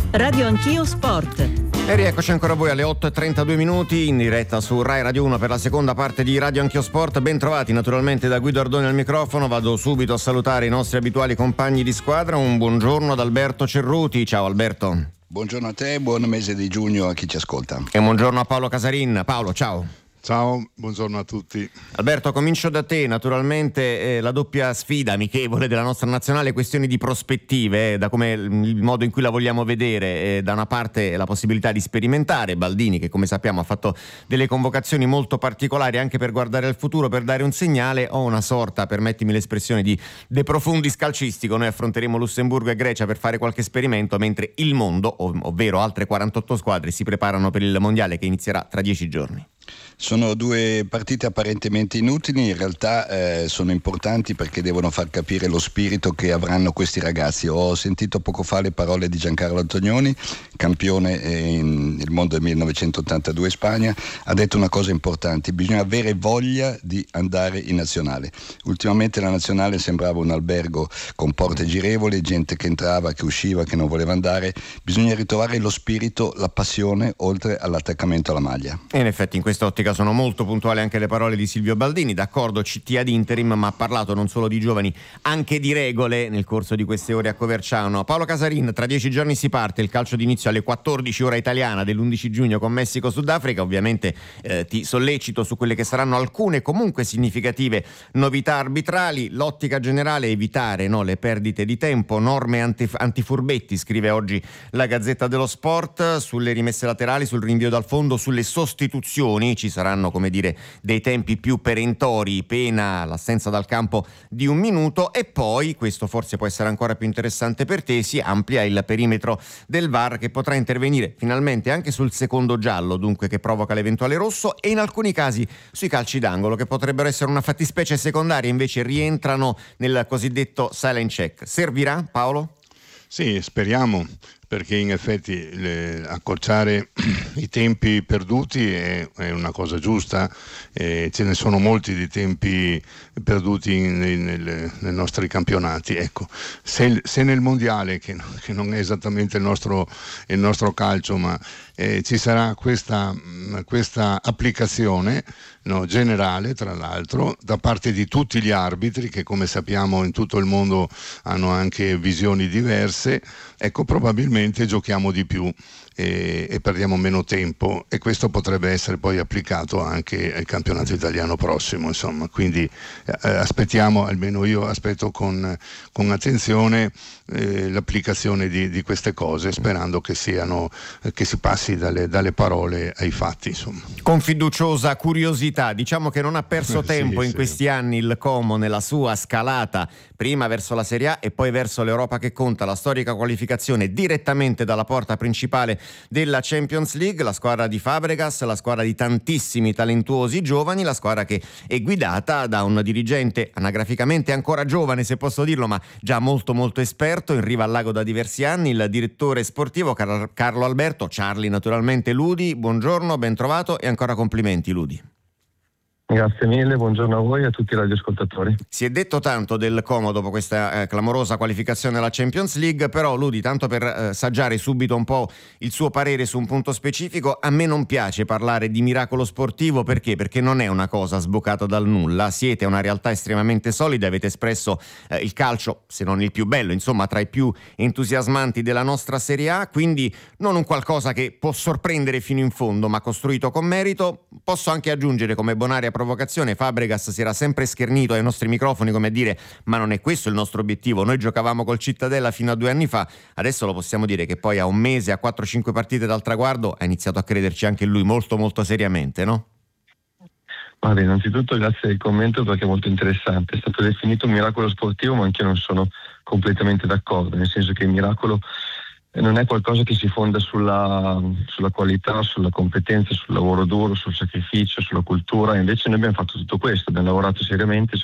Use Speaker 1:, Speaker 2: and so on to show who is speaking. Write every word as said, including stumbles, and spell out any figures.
Speaker 1: Radio Anch'io Sport.
Speaker 2: E rieccoci ancora voi alle otto e trentadue minuti in diretta su Rai Radio uno per la seconda parte di Radio Anch'io Sport. Ben trovati naturalmente da Guido Ardoni al microfono. Vado subito a salutare i nostri abituali compagni di squadra. Un buongiorno ad Alberto Cerruti. Ciao Alberto.
Speaker 3: Buongiorno a te, buon mese di giugno a chi ci ascolta.
Speaker 2: E buongiorno a Paolo Casarin. Paolo, ciao.
Speaker 4: Ciao, buongiorno a tutti.
Speaker 2: Alberto, comincio da te. Naturalmente eh, la doppia sfida amichevole della nostra nazionale, questioni di prospettive, eh, da come il modo in cui la vogliamo vedere. Eh, da una parte la possibilità di sperimentare Baldini, che come sappiamo ha fatto delle convocazioni molto particolari anche per guardare al futuro, per dare un segnale, o una sorta, permettimi l'espressione, di de profundis calcistico. Noi affronteremo Lussemburgo e Grecia per fare qualche esperimento, mentre il mondo, ov- ovvero altre quarantotto squadre, si preparano per il mondiale che inizierà tra dieci giorni.
Speaker 3: Sono due partite apparentemente inutili, in realtà eh, sono importanti perché devono far capire lo spirito che avranno questi ragazzi. Ho sentito poco fa le parole di Giancarlo Antonioni, campione in il mondo del millenovecentottantadue in Spagna, ha detto una cosa importante: bisogna avere voglia di andare in nazionale. Ultimamente la nazionale sembrava un albergo con porte girevoli, gente che entrava, che usciva, che non voleva andare. Bisogna ritrovare lo spirito, la passione, oltre all'attaccamento alla maglia.
Speaker 2: E in effetti in questa ottica sono molto puntuali anche le parole di Silvio Baldini. D'accordo, C T ad interim, ma ha parlato non solo di giovani, anche di regole nel corso di queste ore a Coverciano. Paolo Casarin, tra dieci giorni si parte, il calcio d'inizio alle quattordici ora italiana dell'undici giugno con Messico-Sudafrica. Ovviamente eh, ti sollecito su quelle che saranno alcune comunque significative novità arbitrali. L'ottica generale è evitare no, le perdite di tempo, norme anti- antifurbetti, scrive oggi la Gazzetta dello Sport, sulle rimesse laterali, sul rinvio dal fondo, sulle sostituzioni. Ci saranno, come dire, dei tempi più perentori, pena l'assenza dal campo di un minuto, e poi, questo forse può essere ancora più interessante per te, si amplia il perimetro del V A R, che potrà intervenire finalmente anche sul secondo giallo, dunque che provoca l'eventuale rosso, e in alcuni casi sui calci d'angolo, che potrebbero essere una fattispecie secondaria, invece rientrano nel cosiddetto silent check. Servirà, Paolo?
Speaker 4: Sì, speriamo, perché in effetti le, accorciare i tempi perduti è, è una cosa giusta. Eh, ce ne sono molti di tempi perduti nei, nel, nei nostri campionati. Ecco, se, se nel mondiale, che, che non è esattamente il nostro, il nostro calcio, ma eh, ci sarà questa, questa applicazione no, generale, tra l'altro, da parte di tutti gli arbitri, che come sappiamo in tutto il mondo hanno anche visioni diverse, ecco, probabilmente giochiamo di più e, e perdiamo meno tempo, e questo potrebbe essere poi applicato anche al campionato italiano prossimo, insomma. Quindi eh, aspettiamo, almeno io aspetto con, con attenzione eh, l'applicazione di, di queste cose, sperando che siano eh, che si passi dalle, dalle parole ai fatti, insomma.
Speaker 2: Con fiduciosa curiosità, diciamo che non ha perso tempo
Speaker 4: sì,
Speaker 2: in
Speaker 4: sì.
Speaker 2: questi anni il Como nella sua scalata, prima verso la Serie A e poi verso l'Europa che conta, la storica qualificazione direttamente dalla porta principale della Champions League. La squadra di Fabregas, la squadra di tantissimi talentuosi giovani, la squadra che è guidata da un dirigente anagraficamente ancora giovane, se posso dirlo, ma già molto molto esperto, in riva al lago da diversi anni, il direttore sportivo Car- Carlo Alberto, Charlie naturalmente. Ludi, buongiorno, ben trovato e ancora complimenti, Ludi.
Speaker 5: Grazie mille, buongiorno a voi e a tutti i radioascoltatori.
Speaker 2: Si è detto tanto del Como dopo questa eh, clamorosa qualificazione alla Champions League, però Ludi, tanto per eh, saggiare subito un po' il suo parere su un punto specifico, a me non piace parlare di miracolo sportivo, perché? Perché non è una cosa sboccata dal nulla, siete una realtà estremamente solida, avete espresso eh, il calcio, se non il più bello, insomma tra i più entusiasmanti della nostra Serie A, quindi non un qualcosa che può sorprendere fino in fondo, ma costruito con merito. Posso anche aggiungere, come bonaria provocazione, Fabregas si era sempre schernito ai nostri microfoni come a dire: ma non è questo il nostro obiettivo, noi giocavamo col Cittadella fino a due anni fa. Adesso lo possiamo dire che poi a un mese, a quattro cinque partite dal traguardo, ha iniziato a crederci anche lui molto molto seriamente, no?
Speaker 5: Vale, innanzitutto grazie del commento, perché è molto interessante. È stato definito un miracolo sportivo, ma anche io non sono completamente d'accordo, nel senso che il miracolo non è qualcosa che si fonda sulla, sulla qualità, sulla competenza, sul lavoro duro, sul sacrificio, sulla cultura. Invece noi abbiamo fatto tutto questo, abbiamo lavorato seriamente.